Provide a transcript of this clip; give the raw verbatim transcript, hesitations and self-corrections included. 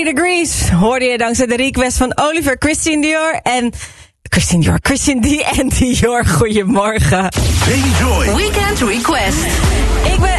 Degrees hoorde je dankzij de request van Oliver, Christine Dior en... Christine Dior, Christine D en Dior, goedemorgen. Enjoy. Weekend Request. Ik ben